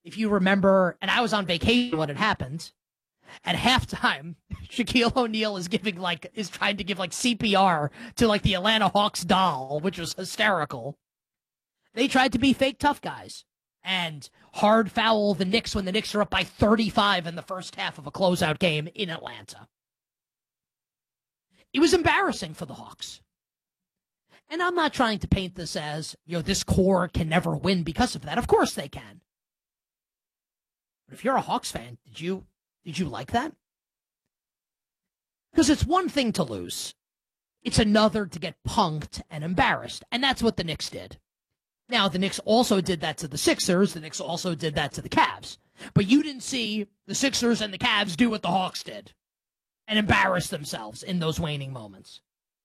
if you remember, and I was on vacation when it happened, at halftime, Shaquille O'Neal is trying to give like CPR to like the Atlanta Hawks doll, which was hysterical. They tried to be fake tough guys and hard foul the Knicks when the Knicks are up by 35 in the first half of a closeout game in Atlanta. It was embarrassing for the Hawks. And I'm not trying to paint this as, this core can never win because of that. Of course they can. But if you're a Hawks fan, did you like that? Because it's one thing to lose. It's another to get punked and embarrassed. And that's what the Knicks did. Now, the Knicks also did that to the Sixers. The Knicks also did that to the Cavs. But you didn't see the Sixers and the Cavs do what the Hawks did and embarrass themselves in those waning moments.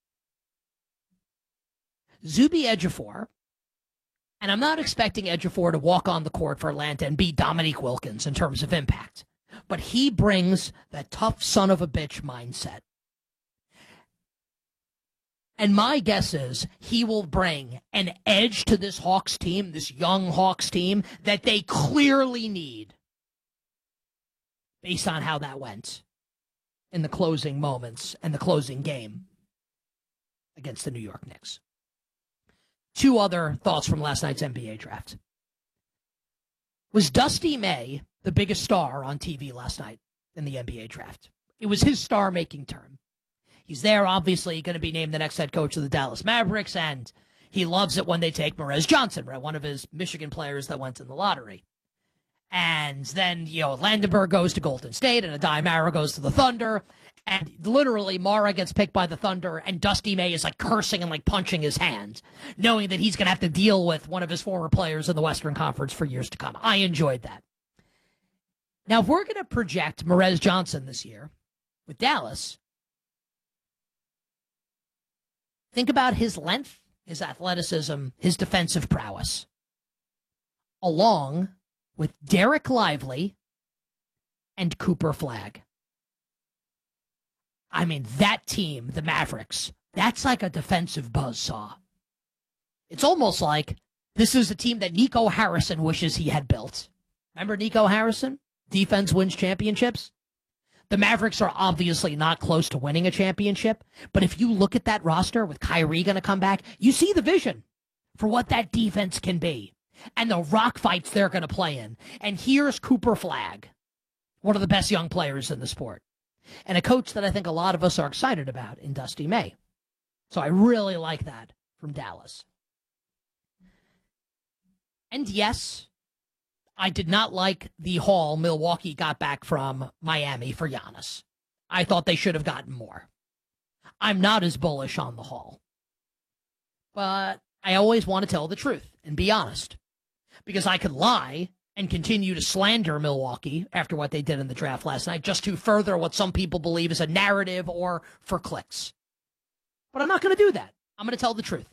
Zuby Ejiofor, and I'm not expecting Ejiofor to walk on the court for Atlanta and beat Dominique Wilkins in terms of impact, but he brings that tough son of a bitch mindset. And my guess is he will bring an edge to this Hawks team, this young Hawks team, that they clearly need based on how that went in the closing moments and the closing game against the New York Knicks. Two other thoughts from last night's NBA draft. Was Dusty May the biggest star on TV last night in the NBA draft? It was his star-making turn. He's there, obviously, going to be named the next head coach of the Dallas Mavericks, and he loves it when they take Morez Johnson, right? One of his Michigan players that went in the lottery. And then, Landenberg goes to Golden State, and Adai Mara goes to the Thunder, and literally Mara gets picked by the Thunder, and Dusty May is like cursing and like punching his hand, knowing that he's going to have to deal with one of his former players in the Western Conference for years to come. I enjoyed that. Now, if we're going to project Morez Johnson this year with Dallas, think about his length, his athleticism, his defensive prowess, along with Derek Lively and Cooper Flagg. I mean, that team, the Mavericks, that's like a defensive buzzsaw. It's almost like this is a team that Nico Harrison wishes he had built. Remember Nico Harrison? Defense wins championships. The Mavericks are obviously not close to winning a championship, but if you look at that roster with Kyrie going to come back, you see the vision for what that defense can be and the rock fights they're going to play in. And here's Cooper Flagg, one of the best young players in the sport, and a coach that I think a lot of us are excited about in Dusty May. So I really like that from Dallas. And yes, I did not like the haul Milwaukee got back from Miami for Giannis. I thought they should have gotten more. I'm not as bullish on the haul. But I always want to tell the truth and be honest. Because I could lie and continue to slander Milwaukee after what they did in the draft last night, just to further what some people believe is a narrative or for clicks. But I'm not going to do that. I'm going to tell the truth.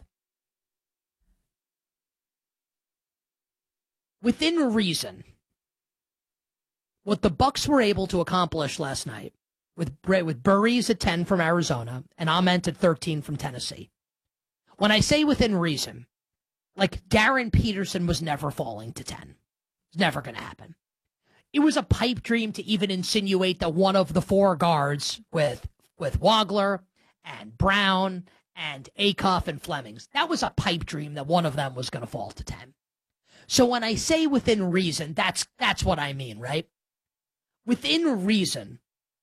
Within reason, what the Bucks were able to accomplish last night with Burries at 10 from Arizona and Ament at 13 from Tennessee. When I say within reason, like Darren Peterson was never falling to 10. It's never going to happen. It was a pipe dream to even insinuate that one of the four guards with Wagler and Brown and Acuff and Flemings, that was a pipe dream that one of them was going to fall to 10. So when I say within reason, that's what I mean, right? Within reason,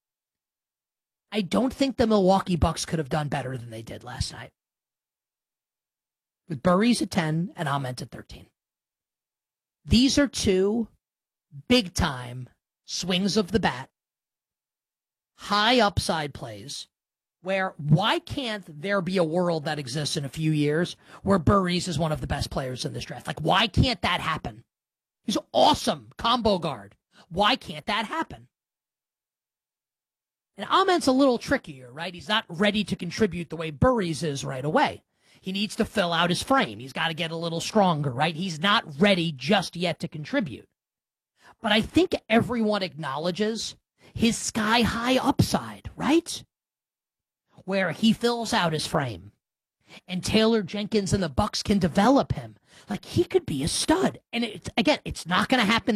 I don't think the Milwaukee Bucks could have done better than they did last night. With Burries at 10 and Ament at 13. These are two big-time swings of the bat, high upside plays, where why can't there be a world that exists in a few years where Burries is one of the best players in this draft? Like, why can't that happen? He's awesome combo guard. Why can't that happen? And Ament's a little trickier, right? He's not ready to contribute the way Burries is right away. He needs to fill out his frame. He's got to get a little stronger, right? He's not ready just yet to contribute. But I think everyone acknowledges his sky-high upside, right? Where he fills out his frame. And Taylor Jenkins and the Bucks can develop him. Like, he could be a stud. And it's not going to happen